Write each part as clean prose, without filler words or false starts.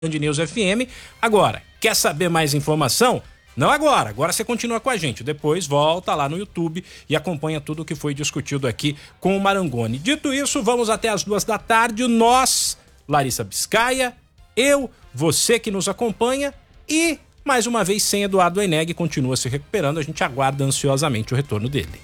Band News FM. Agora, quer saber mais informação? Não agora você continua com a gente. Depois volta lá no YouTube e acompanha tudo o que foi discutido aqui com o Marangoni. Dito isso, vamos até as 14h. Nós, Larissa Biscaia, eu, você que nos acompanha e, mais uma vez, sem Eduardo Eneg, continua se recuperando. A gente aguarda ansiosamente o retorno dele.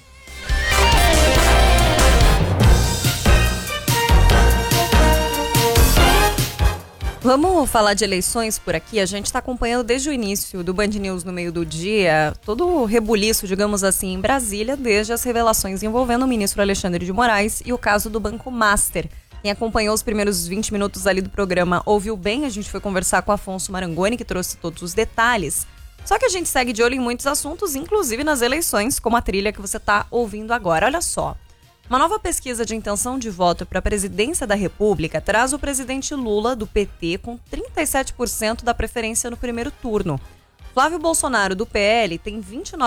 Vamos falar de eleições por aqui. A gente está acompanhando desde o início do Band News no meio do dia todo o rebuliço, digamos assim, em Brasília, desde as revelações envolvendo o ministro Alexandre de Moraes e o caso do Banco Master. Quem acompanhou os primeiros 20 minutos ali do programa ouviu bem. A gente foi conversar com Afonso Marangoni, que trouxe todos os detalhes. Só que a gente segue de olho em muitos assuntos, inclusive nas eleições, como a trilha que você está ouvindo agora. Olha só. Uma nova pesquisa de intenção de voto para a presidência da República traz o presidente Lula, do PT, com 37% da preferência no primeiro turno. Flávio Bolsonaro, do PL, tem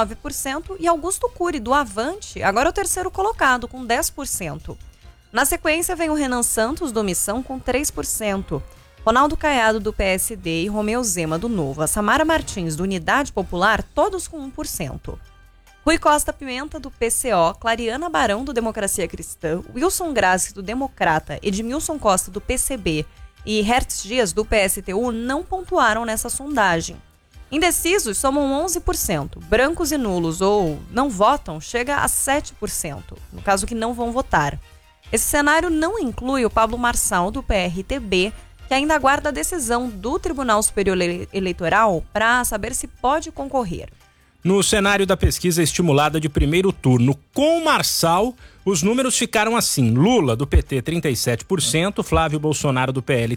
29% e Augusto Cury, do Avante, agora é o terceiro colocado, com 10%. Na sequência, vem o Renan Santos, do Missão, com 3%. Ronaldo Caiado, do PSD, e Romeu Zema, do Novo, a Samara Martins, do Unidade Popular, todos com 1%. Rui Costa Pimenta, do PCO, Clariana Barão, do Democracia Cristã, Wilson Grassi, do Democrata, Edmilson Costa, do PCB e Hertz Dias, do PSTU, não pontuaram nessa sondagem. Indecisos somam 11%, brancos e nulos ou não votam chega a 7%, no caso que não vão votar. Esse cenário não inclui o Pablo Marçal, do PRTB, que ainda aguarda a decisão do Tribunal Superior Eleitoral para saber se pode concorrer. No cenário da pesquisa estimulada de primeiro turno com Marçal, os números ficaram assim: Lula, do PT, 37%, Flávio Bolsonaro, do PL,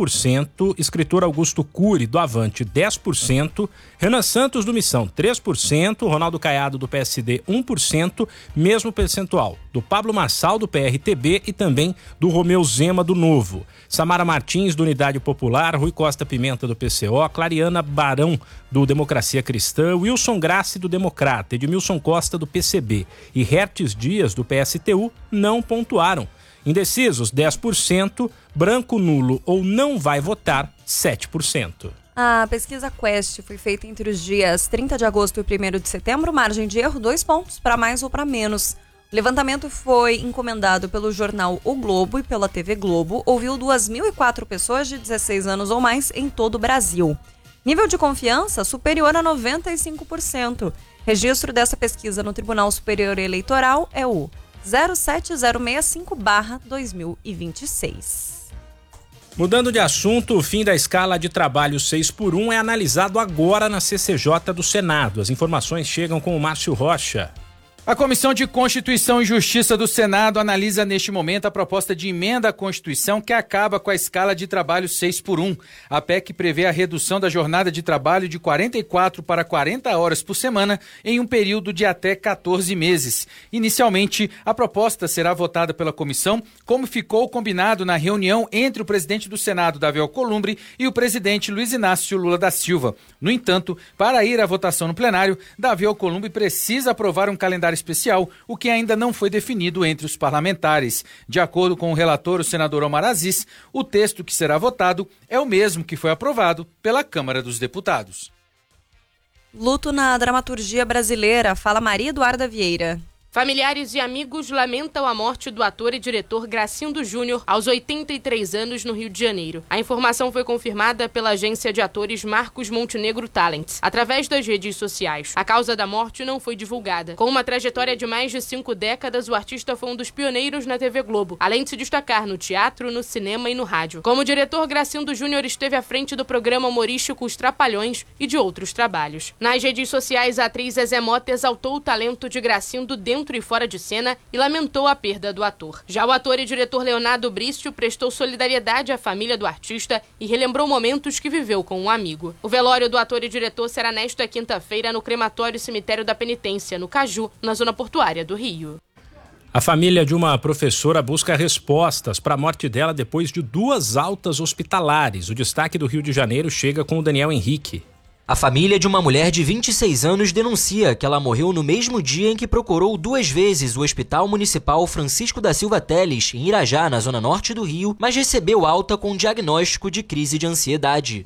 30%, escritor Augusto Cury, do Avante, 10%, Renan Santos, do Missão, 3%, Ronaldo Caiado, do PSD, 1%, mesmo percentual do Pablo Marçal, do PRTB e também do Romeu Zema, do Novo. Samara Martins, do Unidade Popular, Rui Costa Pimenta, do PCO, Clariana Barão, do Democracia Cristã, Wilson Grassi, do Democrata, Edmilson Costa, do PCB e Hertz Dias, do PSTU, não pontuaram. Indecisos, 10%, branco, nulo ou não vai votar, 7%. A pesquisa Quest foi feita entre os dias 30 de agosto e 1º de setembro, margem de erro 2 pontos, para mais ou para menos. O levantamento foi encomendado pelo jornal O Globo e pela TV Globo, ouviu 2.004 pessoas de 16 anos ou mais em todo o Brasil. Nível de confiança superior a 95%. Registro dessa pesquisa no Tribunal Superior Eleitoral é o 07065/2026. Mudando de assunto, o fim da escala de trabalho 6x1 é analisado agora na CCJ do Senado. As informações chegam com o Márcio Rocha. A Comissão de Constituição e Justiça do Senado analisa neste momento a proposta de emenda à Constituição que acaba com a escala de trabalho 6x1. A PEC prevê a redução da jornada de trabalho de 44 para 40 horas por semana em um período de até 14 meses. Inicialmente, a proposta será votada pela comissão, como ficou combinado na reunião entre o presidente do Senado, Davi Alcolumbre, e o presidente Luiz Inácio Lula da Silva. No entanto, para ir à votação no plenário, Davi Alcolumbre precisa aprovar um calendário especial, o que ainda não foi definido entre os parlamentares. De acordo com o relator, o senador Omar Aziz, o texto que será votado é o mesmo que foi aprovado pela Câmara dos Deputados. Luto na dramaturgia brasileira, fala Maria Eduarda Vieira. Familiares e amigos lamentam a morte do ator e diretor Gracindo Júnior aos 83 anos no Rio de Janeiro. A informação foi confirmada pela agência de atores Marcos Montenegro Talents, através das redes sociais. A causa da morte não foi divulgada. Com uma trajetória de mais de 5 décadas, o artista foi um dos pioneiros na TV Globo, além de se destacar no teatro, no cinema e no rádio. Como diretor, Gracindo Júnior esteve à frente do programa humorístico Os Trapalhões e de outros trabalhos. Nas redes sociais, a atriz Zezé Mota exaltou o talento de Gracindo dentro e fora de cena e lamentou a perda do ator. Já o ator e diretor Leonardo Brício prestou solidariedade à família do artista e relembrou momentos que viveu com um amigo. O velório do ator e diretor será nesta quinta-feira no crematório Cemitério da Penitência, no Caju, na zona portuária do Rio. A família de uma professora busca respostas para a morte dela depois de 2 altas hospitalares. O destaque do Rio de Janeiro chega com o Daniel Henrique. A família de uma mulher de 26 anos denuncia que ela morreu no mesmo dia em que procurou 2 vezes o Hospital Municipal Francisco da Silva Teles, em Irajá, na zona norte do Rio, mas recebeu alta com diagnóstico de crise de ansiedade.